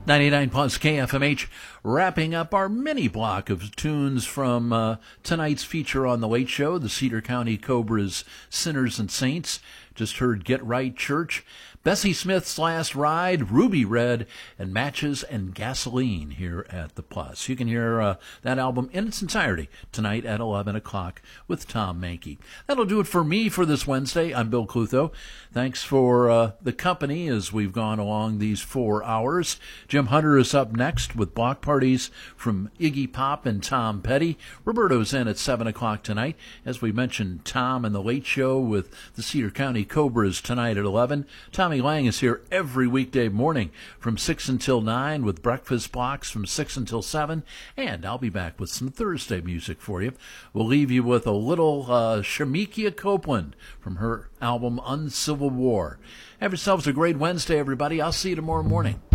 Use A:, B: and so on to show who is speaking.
A: 99 plus KFMH, wrapping up our mini block of tunes from tonight's feature on The Late Show, the Cedar County Cobras, Sinners and Saints. Just heard Get Right Church, Bessie Smith's Last Ride, Ruby Red, and Matches and Gasoline here at the Plus. You can hear that album in its entirety tonight at 11 o'clock with Tom Mankey. That'll do it for me for this Wednesday. I'm Bill Clutho. Thanks for the company as we've gone along these 4 hours. Jim Hunter is up next with block parties from Iggy Pop and Tom Petty. Roberto's in at 7 o'clock tonight. As we mentioned, Tom and The Late Show with the Cedar County Cobras tonight at 11. Tommy Lang is here every weekday morning from 6 until 9 with breakfast blocks from 6 until 7. And I'll be back with some Thursday music for you. We'll leave you with a little Shemekia Copeland from her album Uncivil War. Have yourselves a great Wednesday, everybody. I'll see you tomorrow morning.